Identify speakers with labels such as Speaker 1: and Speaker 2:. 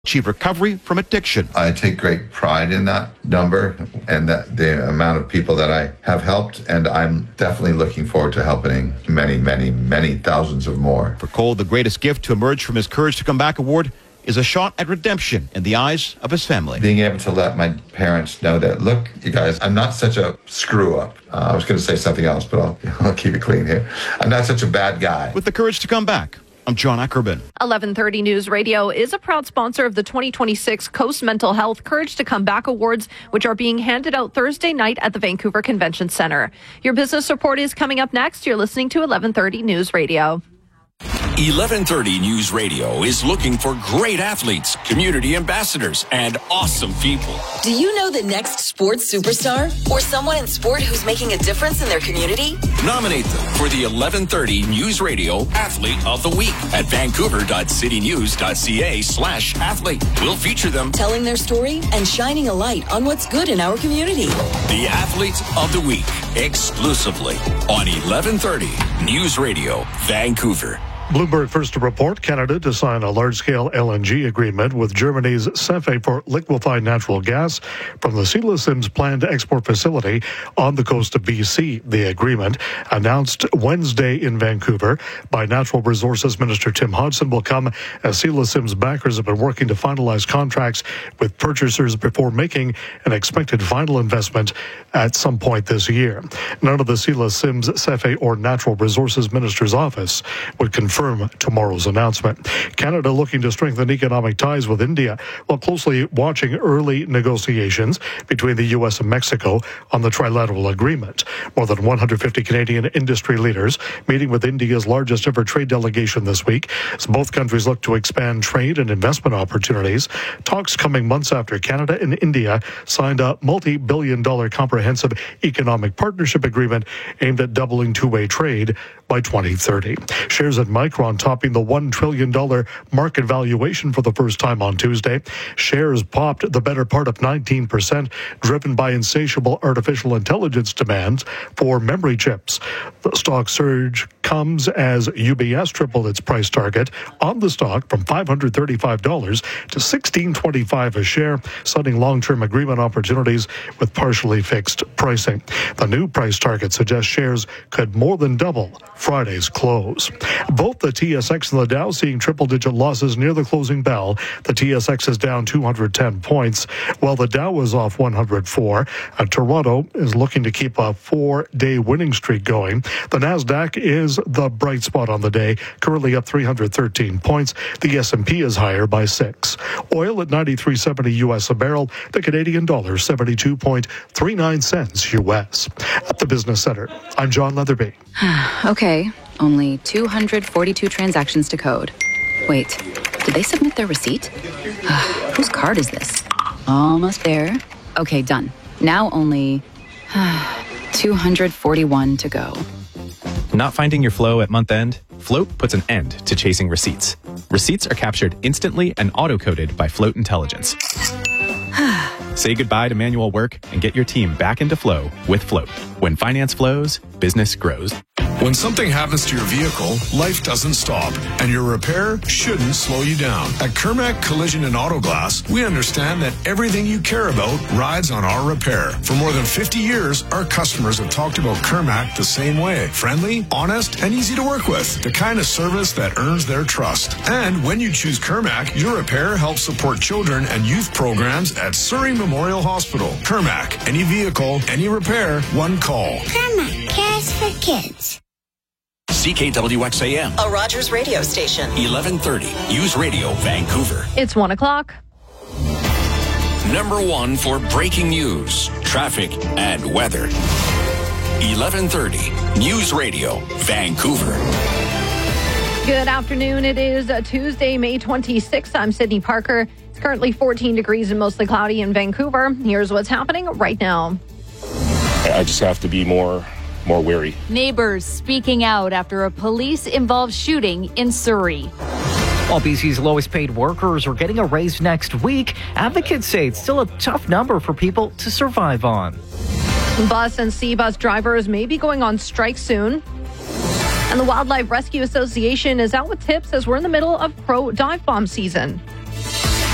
Speaker 1: achieve recovery from addiction.
Speaker 2: I take great pride in that number and that the amount of people that I have helped, and I'm definitely looking forward to helping many, many, many thousands of more.
Speaker 1: For Cole, the greatest gift to emerge from his Courage to Come Back award is a shot at redemption in the eyes of his family.
Speaker 2: Being able to let my parents know that, look, you guys, I'm not such a screw-up. I was going to say something else, but I'll keep it clean here. I'm not such a bad guy.
Speaker 1: With the Courage to Come Back, I'm John Ackerman.
Speaker 3: 1130 News Radio is a proud sponsor of the 2026 Coast Mental Health Courage to Come Back Awards, which are being handed out Thursday night at the Vancouver Convention Centre. Your business report is coming up next. You're listening to 1130 News Radio.
Speaker 4: 1130 News Radio is looking for great athletes, community ambassadors, and awesome people.
Speaker 5: Do you know the next sports superstar or someone in sport who's making a difference in their community?
Speaker 4: Nominate them for the 1130 News Radio Athlete of the Week at vancouver.citynews.ca/athlete. We'll feature them
Speaker 5: telling their story and shining a light on what's good in our community.
Speaker 4: The Athlete of the Week, exclusively on 1130 News Radio, Vancouver.
Speaker 6: Bloomberg first to report Canada to sign a large-scale LNG agreement with Germany's CFE for liquefied natural gas from the Sheila Sims planned export facility on the coast of BC. The agreement, announced Wednesday in Vancouver by Natural Resources Minister Tim Hodson, will come as Sheila Sims backers have been working to finalize contracts with purchasers before making an expected final investment at some point this year. None of the Sheila Sims, CFE or Natural Resources Minister's office would confirm tomorrow's announcement. Canada looking to strengthen economic ties with India while closely watching early negotiations between the U.S. and Mexico on the trilateral agreement. More than 150 Canadian industry leaders meeting with India's largest ever trade delegation this week as both countries look to expand trade and investment opportunities. Talks coming months after Canada and India signed a multi-billion-dollar comprehensive economic partnership agreement aimed at doubling two-way trade by 2030. Shares at Micron topping the $1 trillion market valuation for the first time on Tuesday. Shares popped the better part of 19%, driven by insatiable artificial intelligence demands for memory chips. The stock surge comes as UBS tripled its price target on the stock from $535 to $16.25 a share, citing long-term agreement opportunities with partially fixed pricing. The new price target suggests shares could more than double Friday's close. Both the TSX and the Dow seeing triple-digit losses near the closing bell. The TSX is down 210 points, while the Dow is off 104. Toronto is looking to keep a 4-day winning streak going. The Nasdaq is the bright spot on the day, currently up 313 points. The S&P is higher by 6. Oil at $93.70 U.S. a barrel. The Canadian dollar 72.39 cents U.S. At the Business Center, I'm John Leatherby.
Speaker 7: Okay, only 242 transactions to code. Wait, did they submit their receipt? Whose card is this? Almost there. Okay, done. Now only 241 to go.
Speaker 8: Not finding your flow at month end? Float puts an end to chasing receipts. Receipts are captured instantly and auto-coded by Float Intelligence. Say goodbye to manual work and get your team back into flow with Float. When finance flows, business grows.
Speaker 9: When something happens to your vehicle, life doesn't stop, and your repair shouldn't slow you down. At Kermac Collision and Auto Glass, we understand that everything you care about rides on our repair. For more than 50 years, our customers have talked about Kermac the same way. Friendly, honest, and easy to work with. The kind of service that earns their trust. And when you choose Kermac, your repair helps support children and youth programs at Surrey Memorial Hospital. Kermac, any vehicle, any repair, one call.
Speaker 10: Kermac cares for kids.
Speaker 4: CKWXAM,
Speaker 5: A Rogers radio station.
Speaker 4: 1130 News Radio, Vancouver.
Speaker 3: It's 1 o'clock.
Speaker 4: Number one for breaking news, traffic, and weather. 1130 News Radio, Vancouver.
Speaker 3: Good afternoon. It is Tuesday, May 26th. I'm Sydney Parker. It's currently 14 degrees and mostly cloudy in Vancouver. Here's what's happening right now.
Speaker 11: I just have to be more wary.
Speaker 12: Neighbors speaking out after a police-involved shooting in Surrey.
Speaker 13: While BC's lowest paid workers are getting a raise next week, advocates say it's still a tough number for people to survive on.
Speaker 3: Bus and C-bus drivers may be going on strike soon. And the Wildlife Rescue Association is out with tips as we're in the middle of pro dive bomb season.